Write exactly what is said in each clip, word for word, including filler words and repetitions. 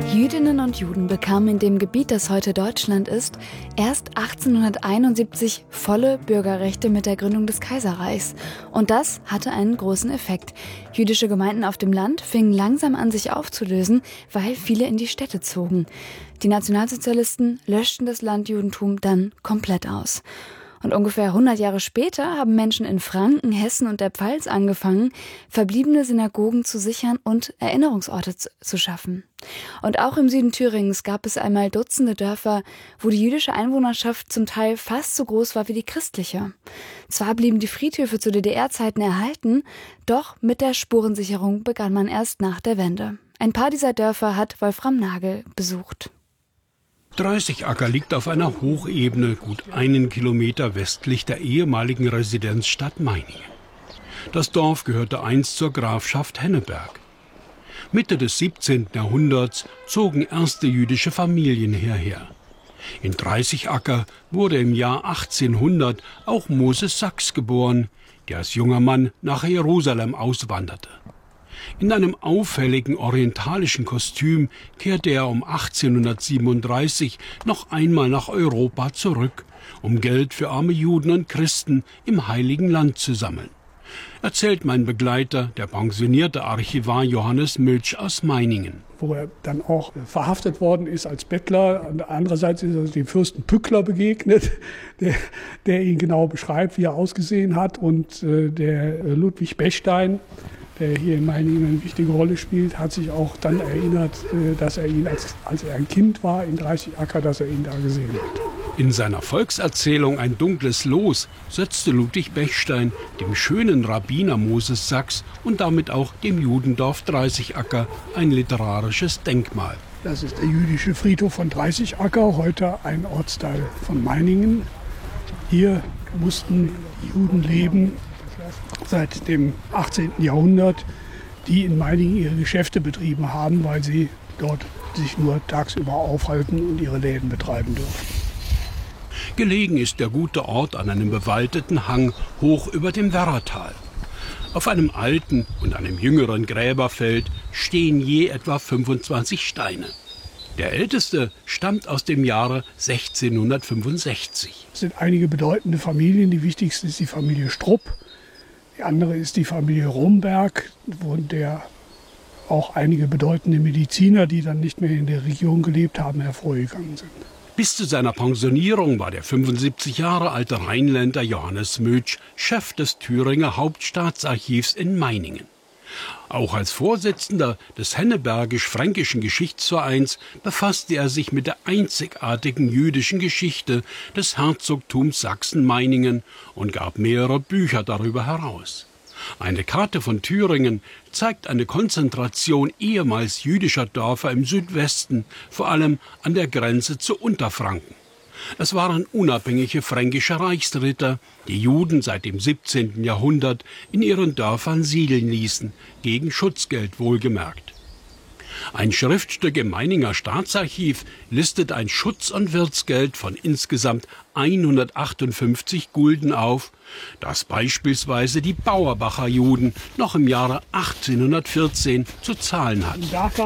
Jüdinnen und Juden bekamen in dem Gebiet, das heute Deutschland ist, erst achtzehnhunderteinundsiebzig volle Bürgerrechte mit der Gründung des Kaiserreichs. Und das hatte einen großen Effekt. Jüdische Gemeinden auf dem Land fingen langsam an, sich aufzulösen, weil viele in die Städte zogen. Die Nationalsozialisten löschten das Landjudentum dann komplett aus. Und ungefähr hundert Jahre später haben Menschen in Franken, Hessen und der Pfalz angefangen, verbliebene Synagogen zu sichern und Erinnerungsorte zu schaffen. Und auch im Süden Thüringens gab es einmal Dutzende Dörfer, wo die jüdische Einwohnerschaft zum Teil fast so groß war wie die christliche. Zwar blieben die Friedhöfe zu D D R-Zeiten erhalten, doch mit der Spurensicherung begann man erst nach der Wende. Ein paar dieser Dörfer hat Wolfram Nagel besucht. Dreißigacker liegt auf einer Hochebene, gut einen Kilometer westlich der ehemaligen Residenzstadt Meiningen. Das Dorf gehörte einst zur Grafschaft Henneberg. Mitte des siebzehnten Jahrhunderts zogen erste jüdische Familien hierher. In Dreißigacker wurde im Jahr achtzehnhundert auch Moses Sachs geboren, der als junger Mann nach Jerusalem auswanderte. In einem auffälligen orientalischen Kostüm kehrte er um achtzehnhundertsiebenunddreißig noch einmal nach Europa zurück, um Geld für arme Juden und Christen im Heiligen Land zu sammeln. Erzählt mein Begleiter, der pensionierte Archivar Johannes Milch aus Meiningen. Wo er dann auch verhaftet worden ist als Bettler. Andererseits ist er dem Fürsten Pückler begegnet, der, der ihn genau beschreibt, wie er ausgesehen hat. Und äh, der Ludwig Bechstein, der hier in Meiningen eine wichtige Rolle spielt, hat sich auch dann erinnert, dass er ihn, als, als er ein Kind war in Dreißigacker, dass er ihn da gesehen hat. In seiner Volkserzählung Ein dunkles Los setzte Ludwig Bechstein dem schönen Rabbiner Moses Sachs und damit auch dem Judendorf Dreißigacker ein literarisches Denkmal. Das ist der jüdische Friedhof von Dreißigacker, heute ein Ortsteil von Meiningen. Hier mussten Juden leben seit dem achtzehnten Jahrhundert, die in Meiningen ihre Geschäfte betrieben haben, weil sie dort sich nur tagsüber aufhalten und ihre Läden betreiben dürfen. Gelegen ist der gute Ort an einem bewaldeten Hang hoch über dem Werratal. Auf einem alten und einem jüngeren Gräberfeld stehen je etwa fünfundzwanzig Steine. Der älteste stammt aus dem Jahre sechzehnhundertfünfundsechzig. Es sind einige bedeutende Familien. Die wichtigste ist die Familie Strupp. Die andere ist die Familie Romberg, wo der auch einige bedeutende Mediziner, die dann nicht mehr in der Region gelebt haben, hervorgegangen sind. Bis zu seiner Pensionierung war der fünfundsiebzig Jahre alte Rheinländer Johannes Milch Chef des Thüringer Hauptstaatsarchivs in Meiningen. Auch als Vorsitzender des Hennebergisch-Fränkischen Geschichtsvereins befasste er sich mit der einzigartigen jüdischen Geschichte des Herzogtums Sachsen-Meiningen und gab mehrere Bücher darüber heraus. Eine Karte von Thüringen zeigt eine Konzentration ehemals jüdischer Dörfer im Südwesten, vor allem an der Grenze zu Unterfranken. Es waren unabhängige fränkische Reichsritter, die Juden seit dem siebzehnten Jahrhundert in ihren Dörfern siedeln ließen, gegen Schutzgeld wohlgemerkt. Ein Schriftstück im Meininger Staatsarchiv listet ein Schutz- und Wirtsgeld von insgesamt hundertachtundfünfzig Gulden auf, das beispielsweise die Bauerbacher Juden noch im Jahre achtzehnhundertvierzehn zu zahlen hatten.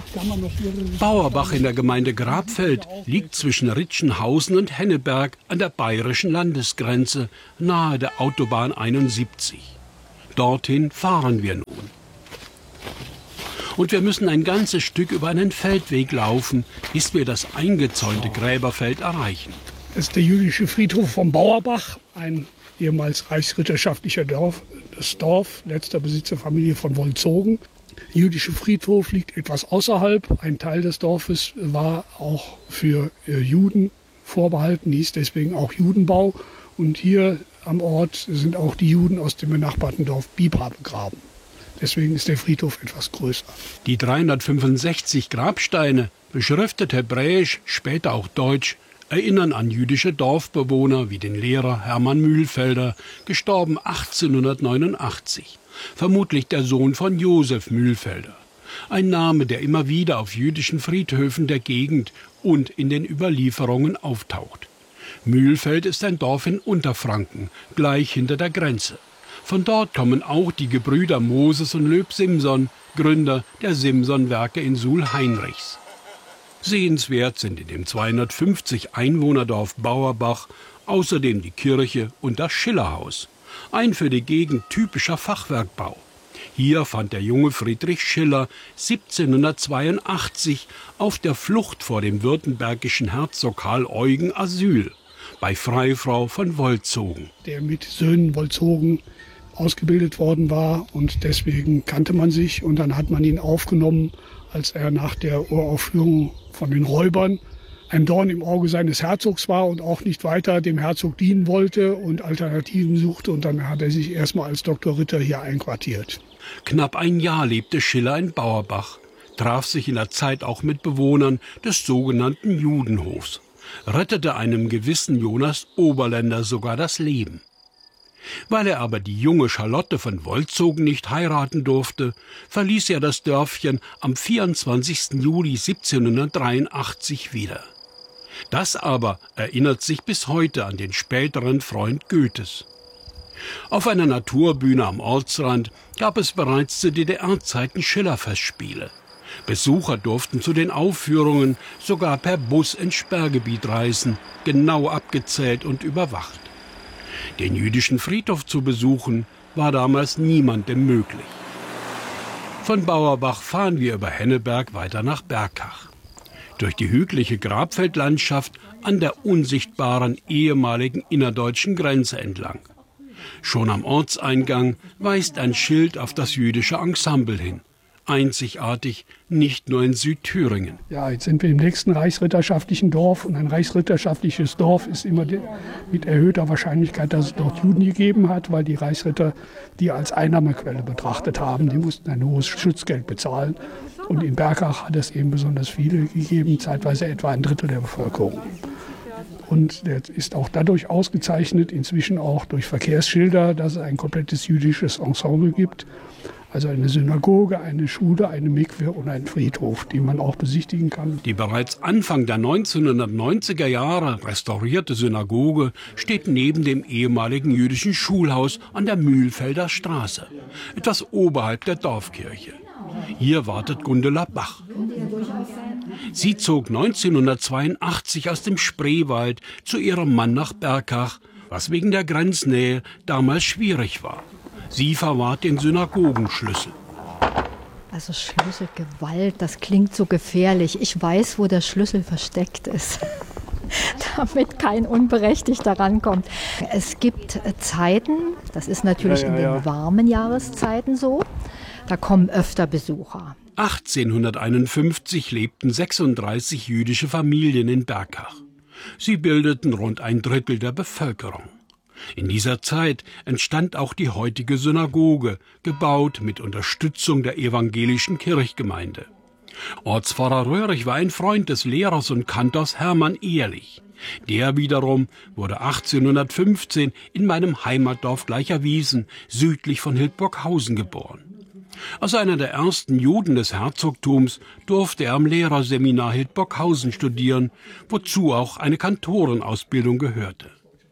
Bauerbach in der Gemeinde Grabfeld liegt zwischen Ritschenhausen und Henneberg an der bayerischen Landesgrenze, nahe der Autobahn einundsiebzig. Dorthin fahren wir nun. Und wir müssen ein ganzes Stück über einen Feldweg laufen, bis wir das eingezäunte Gräberfeld erreichen. Das ist der jüdische Friedhof vom Bauerbach, ein ehemals reichsritterschaftlicher Dorf, das Dorf, letzter Besitzerfamilie von Wolzogen. Der jüdische Friedhof liegt etwas außerhalb. Ein Teil des Dorfes war auch für Juden vorbehalten, hieß deswegen auch Judenbau. Und hier am Ort sind auch die Juden aus dem benachbarten Dorf Bibra begraben. Deswegen ist der Friedhof etwas größer. Die dreihundertfünfundsechzig Grabsteine, beschriftet hebräisch, später auch deutsch, erinnern an jüdische Dorfbewohner wie den Lehrer Hermann Mühlfelder, gestorben achtzehnhundertneunundachtzig. Vermutlich der Sohn von Josef Mühlfelder. Ein Name, der immer wieder auf jüdischen Friedhöfen der Gegend und in den Überlieferungen auftaucht. Mühlfeld ist ein Dorf in Unterfranken, gleich hinter der Grenze. Von dort kommen auch die Gebrüder Moses und Löb Simson, Gründer der Simson-Werke in Suhl-Heinrichs. Sehenswert sind in dem zweihundertfünfzig Einwohnerdorf Bauerbach außerdem die Kirche und das Schillerhaus, ein für die Gegend typischer Fachwerkbau. Hier fand der junge Friedrich Schiller siebzehnhundertzweiundachtzig auf der Flucht vor dem württembergischen Herzog Karl Eugen Asyl bei Freifrau von Wolzogen. Der mit Söhnen Wolzogen ausgebildet worden war und deswegen kannte man sich. Und dann hat man ihn aufgenommen, als er nach der Uraufführung von den Räubern ein Dorn im Auge seines Herzogs war und auch nicht weiter dem Herzog dienen wollte und Alternativen suchte. Und dann hat er sich erstmal als Doktor Ritter hier einquartiert. Knapp ein Jahr lebte Schiller in Bauerbach, traf sich in der Zeit auch mit Bewohnern des sogenannten Judenhofs, rettete einem gewissen Jonas Oberländer sogar das Leben. Weil er aber die junge Charlotte von Wolzogen nicht heiraten durfte, verließ er das Dörfchen am vierundzwanzigsten Juli siebzehnhundertdreiundachtzig wieder. Das aber erinnert sich bis heute an den späteren Freund Goethes. Auf einer Naturbühne am Ortsrand gab es bereits zu D D R-Zeiten Schillerfestspiele. Besucher durften zu den Aufführungen sogar per Bus ins Sperrgebiet reisen, genau abgezählt und überwacht. Den jüdischen Friedhof zu besuchen, war damals niemandem möglich. Von Bauerbach fahren wir über Henneberg weiter nach Berkach. Durch die hügelige Grabfeldlandschaft an der unsichtbaren ehemaligen innerdeutschen Grenze entlang. Schon am Ortseingang weist ein Schild auf das jüdische Ensemble hin. Einzigartig, nicht nur in Südthüringen. Ja, jetzt sind wir im nächsten reichsritterschaftlichen Dorf. Und ein reichsritterschaftliches Dorf ist immer mit erhöhter Wahrscheinlichkeit, dass es dort Juden gegeben hat, weil die Reichsritter die als Einnahmequelle betrachtet haben. Die mussten ein hohes Schutzgeld bezahlen. Und in Berkach hat es eben besonders viele gegeben, zeitweise etwa ein Drittel der Bevölkerung. Und der ist auch dadurch ausgezeichnet, inzwischen auch durch Verkehrsschilder, dass es ein komplettes jüdisches Ensemble gibt. Also eine Synagoge, eine Schule, eine Mikwe und einen Friedhof, die man auch besichtigen kann. Die bereits Anfang der neunzehnhundertneunziger Jahre restaurierte Synagoge steht neben dem ehemaligen jüdischen Schulhaus an der Mühlfelder Straße, etwas oberhalb der Dorfkirche. Hier wartet Gundela Bach. Sie zog neunzehnhundertzweiundachtzig aus dem Spreewald zu ihrem Mann nach Berkach, was wegen der Grenznähe damals schwierig war. Sie verwahrt den Synagogenschlüssel. Also Schlüsselgewalt, das klingt so gefährlich. Ich weiß, wo der Schlüssel versteckt ist, damit kein Unberechtigter rankommt. Es gibt Zeiten, das ist natürlich ja, ja, in den ja. warmen Jahreszeiten so, da kommen öfter Besucher. achtzehnhunderteinundfünfzig lebten sechsunddreißig jüdische Familien in Berkach. Sie bildeten rund ein Drittel der Bevölkerung. In dieser Zeit entstand auch die heutige Synagoge, gebaut mit Unterstützung der evangelischen Kirchgemeinde. Ortspfarrer Röhrig war ein Freund des Lehrers und Kantors Hermann Ehrlich. Der wiederum wurde achtzehnhundertfünfzehn in meinem Heimatdorf Gleicherwiesen, südlich von Hildburghausen, geboren. Als einer der ersten Juden des Herzogtums durfte er am Lehrerseminar Hildburghausen studieren, wozu auch eine Kantorenausbildung gehörte.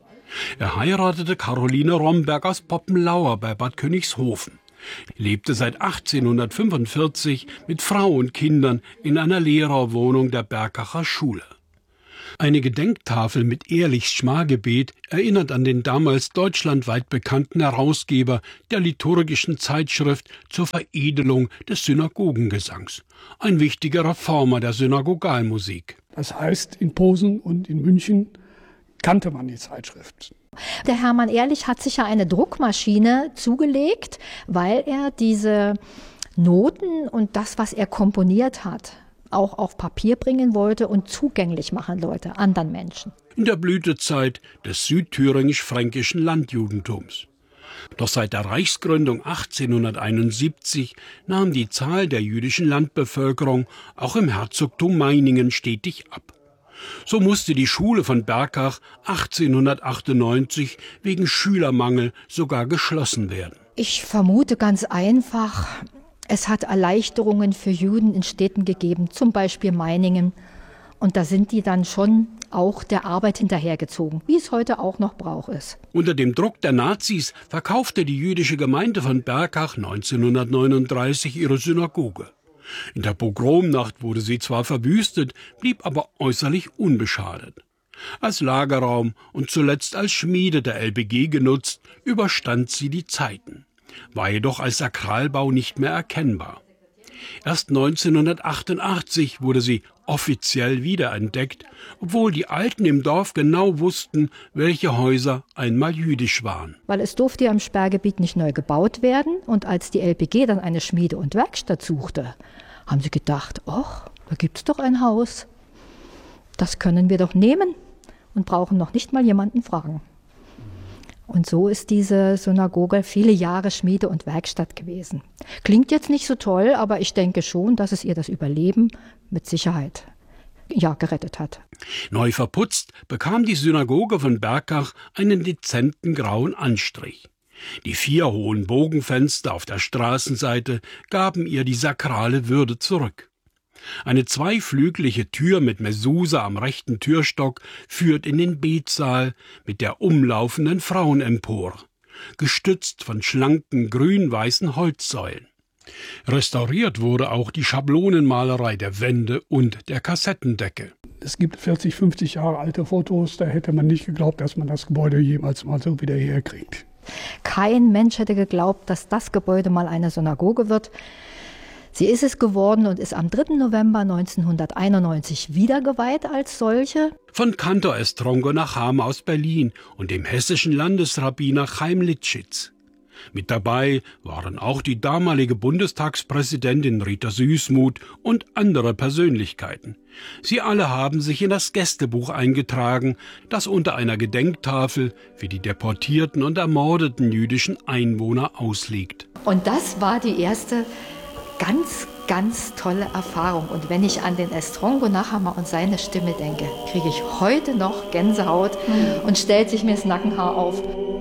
Er heiratete Caroline Romberg aus Poppenlauer bei Bad Königshofen, lebte seit achtzehnhundertfünfundvierzig mit Frau und Kindern in einer Lehrerwohnung der Berkacher Schule. Eine Gedenktafel mit Ehrlichs Schmargebet erinnert an den damals deutschlandweit bekannten Herausgeber der liturgischen Zeitschrift zur Veredelung des Synagogengesangs, ein wichtiger Reformer der Synagogalmusik. Das heißt, in Posen und in München kannte man die Zeitschrift. Der Hermann Ehrlich hat sich ja eine Druckmaschine zugelegt, weil er diese Noten und das, was er komponiert hat, auch auf Papier bringen wollte und zugänglich machen wollte anderen Menschen. In der Blütezeit des südthüringisch-fränkischen Landjudentums. Doch seit der Reichsgründung achtzehnhunderteinundsiebzig nahm die Zahl der jüdischen Landbevölkerung auch im Herzogtum Meiningen stetig ab. So musste die Schule von Berkach achtzehnhundertachtundneunzig wegen Schülermangel sogar geschlossen werden. Ich vermute ganz einfach, es hat Erleichterungen für Juden in Städten gegeben, zum Beispiel Meiningen. Und da sind die dann schon auch der Arbeit hinterhergezogen, wie es heute auch noch Brauch ist. Unter dem Druck der Nazis verkaufte die jüdische Gemeinde von Berkach neunzehnhundertneununddreißig ihre Synagoge. In der Pogromnacht wurde sie zwar verwüstet, blieb aber äußerlich unbeschadet. Als Lagerraum und zuletzt als Schmiede der L P G genutzt, überstand sie die Zeiten, war jedoch als Sakralbau nicht mehr erkennbar. Erst neunzehnhundertachtundachtzig wurde sie offiziell wiederentdeckt, obwohl die Alten im Dorf genau wussten, welche Häuser einmal jüdisch waren. Weil es durfte ja im Sperrgebiet nicht neu gebaut werden. Und als die L P G dann eine Schmiede und Werkstatt suchte, haben sie gedacht, ach, da gibt's doch ein Haus. Das können wir doch nehmen und brauchen noch nicht mal jemanden fragen. Und so ist diese Synagoge viele Jahre Schmiede und Werkstatt gewesen. Klingt jetzt nicht so toll, aber ich denke schon, dass es ihr das Überleben mit Sicherheit ja, gerettet hat. Neu verputzt bekam die Synagoge von Berkach einen dezenten grauen Anstrich. Die vier hohen Bogenfenster auf der Straßenseite gaben ihr die sakrale Würde zurück. Eine zweiflügelige Tür mit Mezuse am rechten Türstock führt in den Betsaal mit der umlaufenden Frauenempore, gestützt von schlanken grün-weißen Holzsäulen. Restauriert wurde auch die Schablonenmalerei der Wände und der Kassettendecke. Es gibt vierzig, fünfzig Jahre alte Fotos, da hätte man nicht geglaubt, dass man das Gebäude jemals mal so wieder herkriegt. Kein Mensch hätte geglaubt, dass das Gebäude mal eine Synagoge wird. Sie ist es geworden und ist am dritten November neunzehnhunderteinundneunzig wiedergeweiht als solche. Von Kantor Estrongo nach Ham aus Berlin und dem hessischen Landesrabbiner Chaim Litschitz. Mit dabei waren auch die damalige Bundestagspräsidentin Rita Süßmuth und andere Persönlichkeiten. Sie alle haben sich in das Gästebuch eingetragen, das unter einer Gedenktafel für die deportierten und ermordeten jüdischen Einwohner ausliegt. Und das war die erste ganz, ganz tolle Erfahrung. Und wenn ich an den Estrongo Nachhammer und seine Stimme denke, kriege ich heute noch Gänsehaut und stellt sich mir das Nackenhaar auf.